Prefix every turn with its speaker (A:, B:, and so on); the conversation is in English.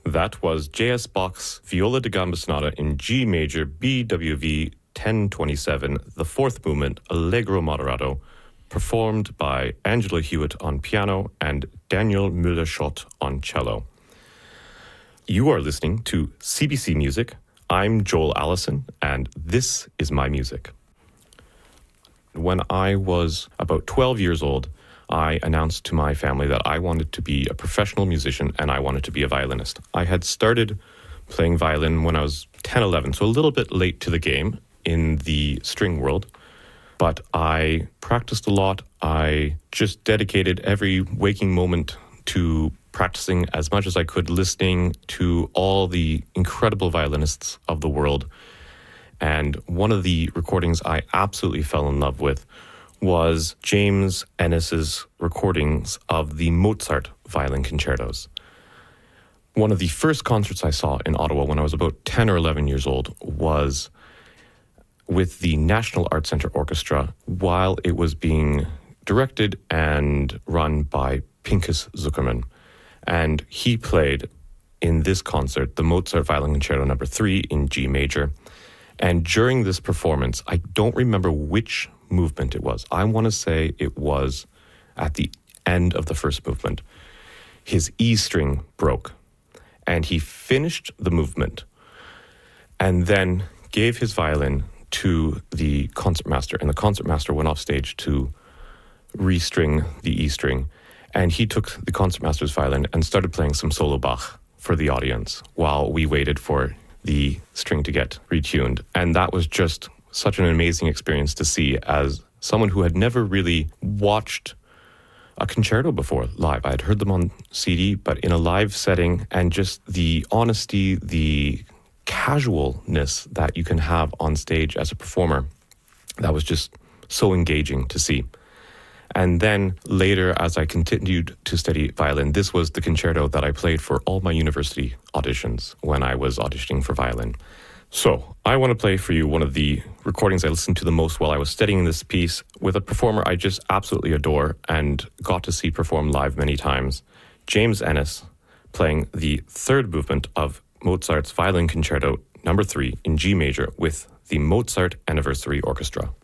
A: That was J.S. Bach's Viola da Gamba Sonata in G major, BWV 1027, the fourth movement, Allegro Moderato, performed by Angela Hewitt on piano and Daniel Müller-Schott on cello. You are listening to CBC Music. I'm Joel Allison, and this is my music. When I was about 12 years old, I announced to my family that I wanted to be a professional musician and I wanted to be a violinist. I had started playing violin when I was 10, 11, so a little bit late to the game in the string world, but I practiced a lot. I just dedicated every waking moment to practicing as much as I could, listening to all the incredible violinists of the world. And one of the recordings I absolutely fell in love with was James Ennis's recordings of the Mozart violin concertos. One of the first concerts I saw in Ottawa when I was about 10 or 11 years old was with the National Arts Centre Orchestra while it was being directed and run by Pinchas Zuckerman. And he played in this concert the Mozart Violin Concerto No. 3 in G major. And during this performance, I don't remember which movement it was. I want to say it was at the end of the first movement. His E string broke, and he finished the movement and then gave his violin to the concertmaster, and the concertmaster went off stage to restring the E string, and he took the concertmaster's violin and started playing some solo Bach for the audience while we waited for the string to get retuned. And that was just such an amazing experience to see as someone who had never really watched a concerto before live. I had heard them on CD, but in a live setting, and just the honesty, the casualness that you can have on stage as a performer, that was just so engaging to see. And then later, as I continued to study violin, this was the concerto that I played for all my university auditions when I was auditioning for violin. So I want to play for you one of the recordings I listened to the most while I was studying this piece with a performer I just absolutely adore and got to see perform live many times, James Ennis, playing the third movement of Mozart's Violin Concerto No. 3 in G major with the Mozart Anniversary Orchestra.